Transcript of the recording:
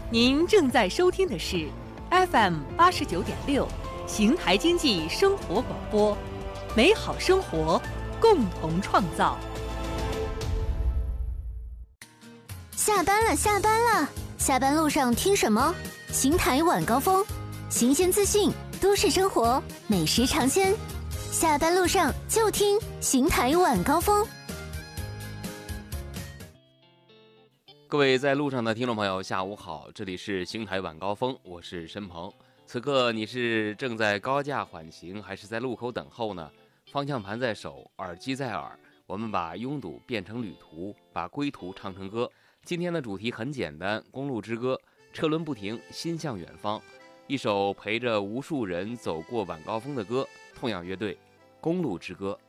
您正在收听的是 FM 89.6邢台经济生活广播，美好生活，共同创造。 下班了，下班了！下班路上听什么？邢台晚高峰，新鲜资讯，都市生活，美食尝鲜。下班路上就听邢台晚高峰。 各位在路上的听众朋友，下午好，这里是邢台晚高峰，我是申鹏。此刻你是正在高架缓行，还是在路口等候呢？方向盘在手，耳机在耳，我们把拥堵变成旅途，把归途唱成歌。今天的主题很简单，公路之歌，车轮不停，心向远方，一首陪着无数人走过晚高峰的歌，痛仰乐队《公路之歌》。